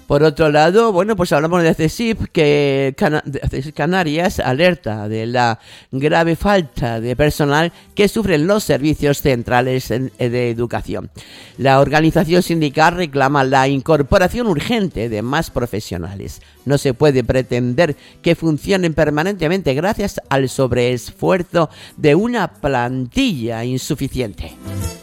Por otro lado, bueno, pues hablamos de CSIC, que Canarias alerta de la grave falta de personal que sufren los servicios centrales de educación. La organización sindical reclama la incorporación urgente de más profesionales. No se puede pretender que funcionen permanentemente gracias al sobreesfuerzo de una plantilla insuficiente.